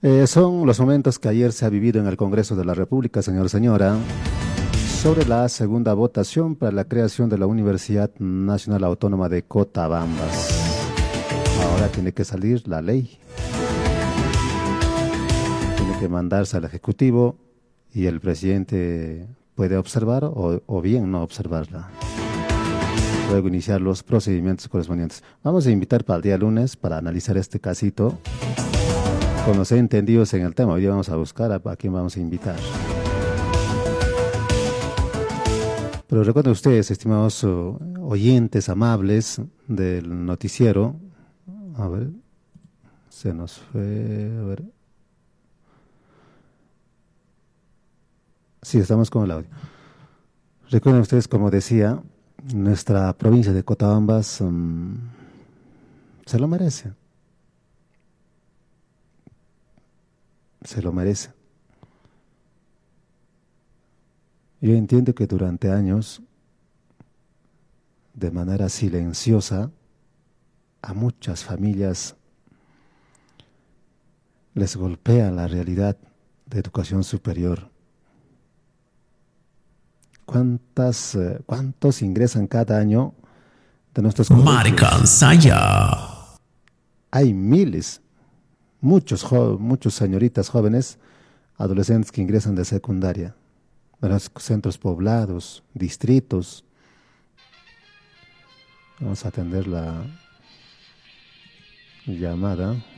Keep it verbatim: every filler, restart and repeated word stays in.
Eh, son los momentos que ayer se ha vivido en el Congreso de la República, señor, señora, sobre la segunda votación para la creación de la Universidad Nacional Autónoma de Cotabambas. Ahora tiene que salir la ley, tiene que mandarse al Ejecutivo y el presidente puede observar o, o bien no observarla. Luego iniciar los procedimientos correspondientes. Vamos a invitar para el día lunes para analizar este casito con los entendidos en el tema. Hoy día vamos a buscar a, a quién vamos a invitar. Pero recuerden ustedes, estimados uh, oyentes amables del noticiero, a ver, se nos fue, a ver. Sí, estamos con el audio. Recuerden ustedes, como decía, nuestra provincia de Cotabambas um, se lo merece. Se lo merece. Yo entiendo que durante años, de manera silenciosa, a muchas familias les golpea la realidad de educación superior. ¿Cuántas, eh, ¿Cuántos ingresan cada año de nuestros colegios? Marican Saya. Hay miles, muchos, jo muchos señoritas jóvenes, adolescentes que ingresan de secundaria, de los centros poblados, distritos. Vamos a atender la llamada.